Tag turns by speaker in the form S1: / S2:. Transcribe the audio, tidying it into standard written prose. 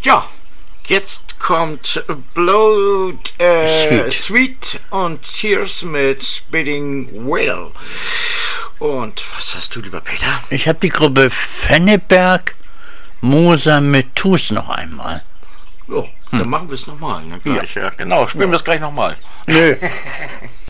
S1: Ja, jetzt kommt Blow Sweet und Cheers mit Spitting Whale. Und was hast du, lieber Peter?
S2: Ich habe die Gruppe Fenneberg, Moser mit Tus noch einmal.
S1: Jo, dann machen wir es nochmal. Ne? Gleich, ja, genau. Spielen wir es gleich nochmal.
S2: Nö.